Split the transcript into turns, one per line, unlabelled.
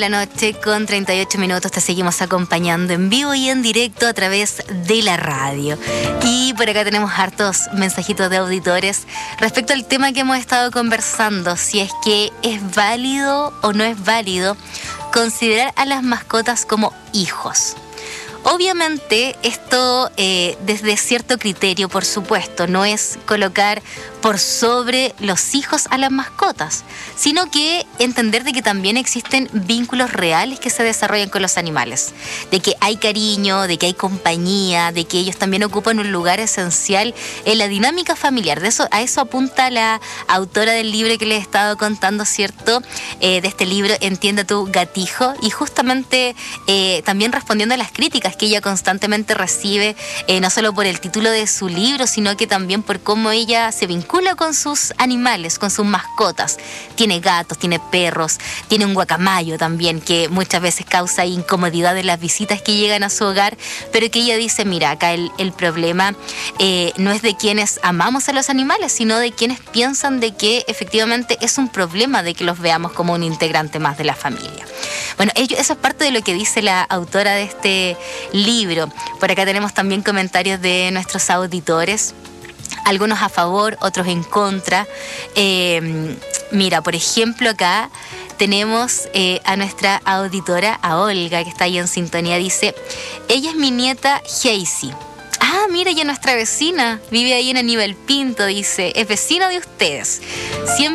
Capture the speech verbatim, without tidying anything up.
la noche con treinta y ocho minutos. Te seguimos acompañando en vivo y en directo a través de la radio. Y por acá tenemos hartos mensajitos de auditores respecto al tema que hemos estado conversando, si es que es válido o no es válido considerar a las mascotas como hijos. Obviamente esto eh, desde cierto criterio, por supuesto, no es colocar por sobre los hijos a las mascotas, sino que entender de que también existen vínculos reales que se desarrollan con los animales, de que hay cariño, de que hay compañía, de que ellos también ocupan un lugar esencial en la dinámica familiar. De eso, a eso apunta la autora del libro que les he estado contando, ¿cierto? Eh, de este libro, Entiende tu gatijo, y justamente eh, también respondiendo a las críticas que ella constantemente recibe, eh, no solo por el título de su libro, sino que también por cómo ella se vincula con sus animales, con sus mascotas. Tiene gatos, tiene perros, tiene un guacamayo también, que muchas veces causa incomodidad en las visitas que llegan a su hogar, pero que ella dice, mira, acá el, el problema eh, no es de quienes amamos a los animales, sino de quienes piensan de que efectivamente es un problema de que los veamos como un integrante más de la familia. Bueno, ello, eso es parte de lo que dice la autora de este libro. Por acá tenemos también comentarios de nuestros auditores, algunos a favor, otros en contra. Eh, mira, por ejemplo, acá tenemos eh, a nuestra auditora, a Olga, que está ahí en sintonía. Dice, ella es mi nieta Hazy. Ah, mira, ella es nuestra vecina, vive ahí en Aníbal Pinto, dice, es vecina de ustedes. Siempre